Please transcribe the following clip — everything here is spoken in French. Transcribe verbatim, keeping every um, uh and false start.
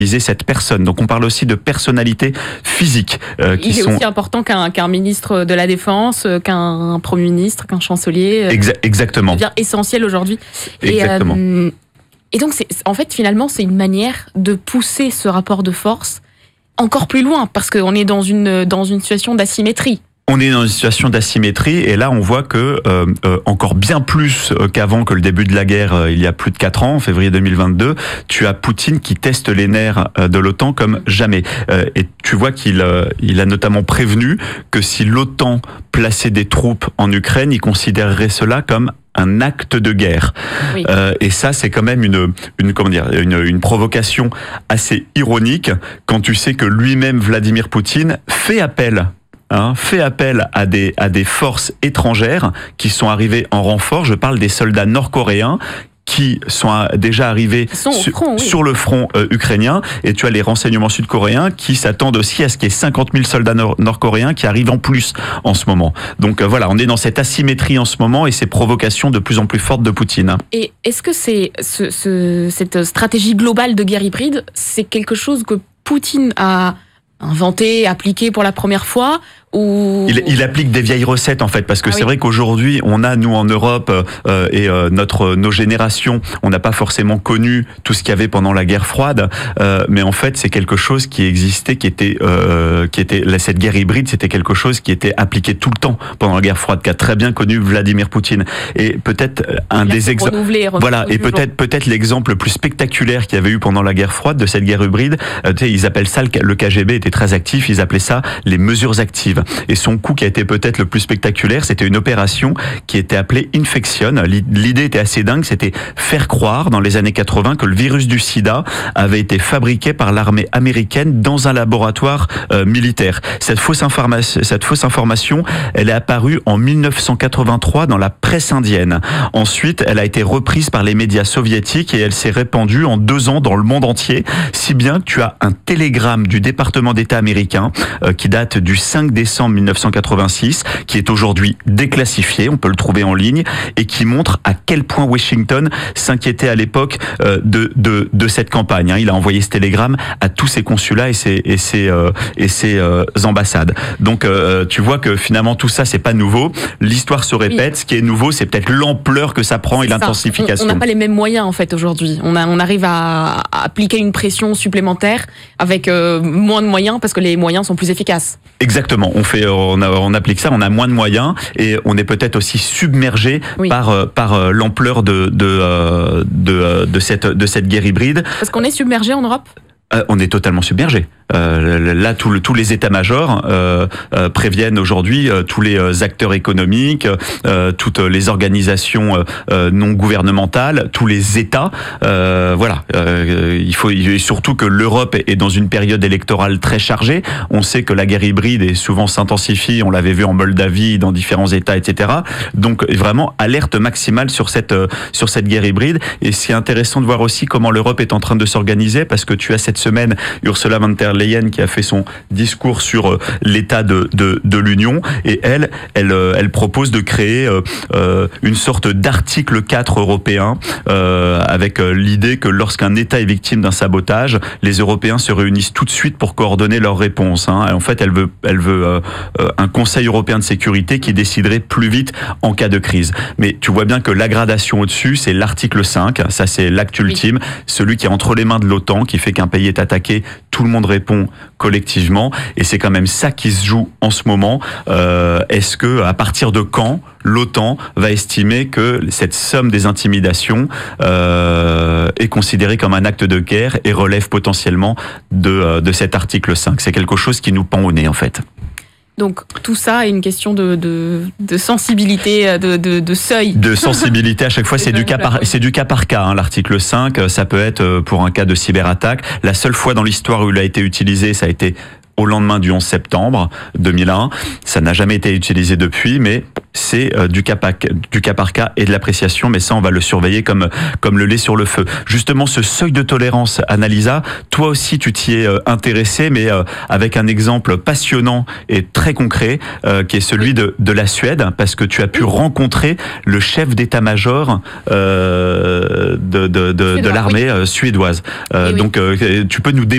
cette personne. Donc on parle aussi de personnalités physiques. Euh, qui Il est sont... aussi important qu'un, qu'un ministre de la Défense, qu'un Premier ministre, qu'un chancelier. Exa- exactement. C'est essentiel aujourd'hui. Exactement. Et, euh, et donc c'est, en fait finalement c'est une manière de pousser ce rapport de force encore plus loin parce qu'on est dans une, dans une situation d'asymétrie. On est dans une situation d'asymétrie et là on voit que euh, euh, encore bien plus qu'avant que le début de la guerre euh, il y a plus de quatre ans, en février deux mille vingt-deux, tu as Poutine qui teste les nerfs euh, de l'OTAN comme jamais. Euh, et tu vois qu'il euh, il a notamment prévenu que si l'OTAN plaçait des troupes en Ukraine, il considérerait cela comme un acte de guerre. Oui. Euh, et ça, c'est quand même une, une comment dire, une, une provocation assez ironique quand tu sais que lui-même Vladimir Poutine fait appel. Hein, fait appel à des, à des forces étrangères qui sont arrivées en renfort. Je parle des soldats nord-coréens qui sont déjà arrivés sont su- front, oui. sur le front euh, ukrainien. Et tu as les renseignements sud-coréens qui s'attendent aussi à ce qu'il y ait cinquante mille soldats nord- nord-coréens qui arrivent en plus en ce moment. Donc euh, voilà, on est dans cette asymétrie en ce moment et ces provocations de plus en plus fortes de Poutine. Et est-ce que c'est ce, ce, cette stratégie globale de guerre hybride, c'est quelque chose que Poutine a inventé, appliqué pour la première fois ou... il, il applique des vieilles recettes en fait, parce que ah c'est oui. vrai qu'aujourd'hui on a nous en Europe euh, et euh, notre nos générations, on n'a pas forcément connu tout ce qu'il y avait pendant la guerre froide, euh, mais en fait c'est quelque chose qui existait, qui était euh, qui était là, cette guerre hybride, c'était quelque chose qui était appliqué tout le temps pendant la guerre froide, qu'a très bien connu Vladimir Poutine. Et peut-être un il des exemples, voilà, et peut-être peut-être l'exemple le plus spectaculaire qu'il y avait eu pendant la guerre froide de cette guerre hybride, euh, tu sais, ils appellent ça le, le K G B était très actif, ils appelaient ça les mesures actives. Et son coup qui a été peut-être le plus spectaculaire, c'était une opération qui était appelée Infection. L'idée était assez dingue, c'était faire croire dans les années quatre-vingts que le virus du sida avait été fabriqué par l'armée américaine dans un laboratoire euh, militaire. Cette fausse, informa- cette fausse information, elle est apparue en mille neuf cent quatre-vingt-trois dans la presse indienne. Ensuite, elle a été reprise par les médias soviétiques et elle s'est répandue en deux ans dans le monde entier, si bien que tu as un télégramme du département d'État américain euh, qui date du cinq décembre mille neuf cent quatre-vingt-six, qui est aujourd'hui déclassifié, on peut le trouver en ligne, et qui montre à quel point Washington s'inquiétait à l'époque euh, de, de, de cette campagne. Hein. Il a envoyé ce télégramme à tous ses consulats et ses, et ses, euh, et ses euh, ambassades. Donc euh, tu vois que finalement tout ça c'est pas nouveau, l'histoire se répète, oui. Ce qui est nouveau c'est peut-être l'ampleur que ça prend c'est et ça. L'intensification. On n'a pas les mêmes moyens en fait aujourd'hui, on, a, on arrive à, à appliquer une pression supplémentaire avec euh, moins de moyens parce que les moyens sont plus efficaces. Exactement, on fait, on, a, on applique ça, on a moins de moyens et on est peut-être aussi submergé oui. par par l'ampleur de de de de cette de cette guerre hybride. Parce qu'on est submergé en Europe. Euh, on est totalement submergé. Euh, là, tout le, tous les états-majors euh, euh, préviennent aujourd'hui euh, tous les euh, acteurs économiques, euh, toutes les organisations euh, non gouvernementales, tous les États. Euh, voilà, euh, il faut et surtout que l'Europe est dans une période électorale très chargée. On sait que la guerre hybride est souvent s'intensifie. On l'avait vu en Moldavie, dans différents États, et cetera. Donc vraiment alerte maximale sur cette euh, sur cette guerre hybride. Et c'est intéressant de voir aussi comment l'Europe est en train de s'organiser, parce que tu as cette semaine Ursula von der Leyen qui a fait son discours sur l'état de, de, de l'Union et elle, elle, elle propose de créer euh, une sorte d'article quatre européen euh, avec l'idée que lorsqu'un État est victime d'un sabotage, les Européens se réunissent tout de suite pour coordonner leur réponse. Hein. En fait, elle veut, elle veut euh, un Conseil européen de sécurité qui déciderait plus vite en cas de crise. Mais tu vois bien que la gradation au-dessus, c'est l'article cinq, ça c'est l'acte ultime, oui. Celui qui est entre les mains de l'OTAN, qui fait qu'un pays est attaqué, tout le monde répond collectivement, et c'est quand même ça qui se joue en ce moment. Euh, est-ce que, à partir de quand l'OTAN va estimer que cette somme des intimidations euh, est considérée comme un acte de guerre et relève potentiellement de, de cet article cinq? C'est quelque chose qui nous pend au nez en fait. Donc tout ça est une question de, de, de sensibilité, de, de, de seuil. De sensibilité à chaque fois, c'est du cas par, c'est du cas par cas. Hein. L'article cinq, ça peut être pour un cas de cyberattaque. La seule fois dans l'histoire où il a été utilisé, ça a été au lendemain du onze septembre deux mille un. Ça n'a jamais été utilisé depuis, mais c'est euh, du cas par, du cas par cas et de l'appréciation, mais ça on va le surveiller comme comme le lait sur le feu. Justement, ce seuil de tolérance, Annalisa, toi aussi tu t'y es euh, intéressé, mais euh, avec un exemple passionnant et très concret, euh, qui est celui de de la Suède, parce que tu as pu rencontrer le chef d'état-major euh, de de de, de l'armée euh, suédoise. Euh, oui, oui. Donc euh, tu peux nous dé